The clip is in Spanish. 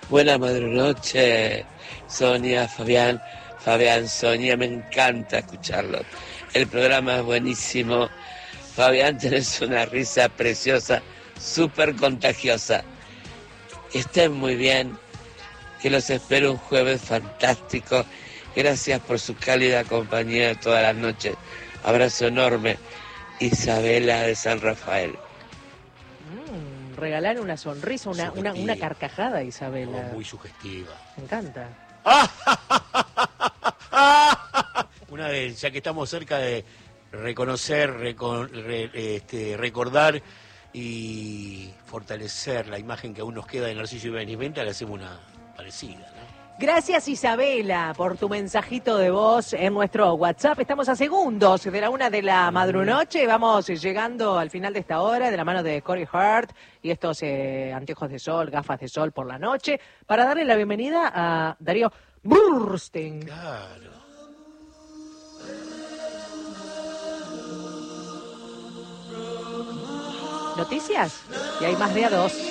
Buena madrunoche, Sonia, Fabián. Fabián, Sonia, me encanta escucharlo. El programa es buenísimo. Fabián, tenés una risa preciosa, súper contagiosa. Estén muy bien, que los espero un jueves fantástico. Gracias por su cálida compañía todas las noches. Abrazo enorme. Isabela de San Rafael. Regalar una sonrisa, una carcajada, Isabela. Muy sugestiva. Me encanta. Una vez, ya que estamos cerca de reconocer, recordar y fortalecer la imagen que aún nos queda de Narciso Ibáñez Venta, le hacemos una parecida, ¿no? Gracias, Isabela, por tu mensajito de voz en nuestro WhatsApp. Estamos a segundos de la 1 de la madrunoche. Vamos llegando al final de esta hora de la mano de Corey Hart y estos anteojos de sol, gafas de sol por la noche, para darle la bienvenida a Darío Burstein. Claro. Noticias, y hay más de a dos.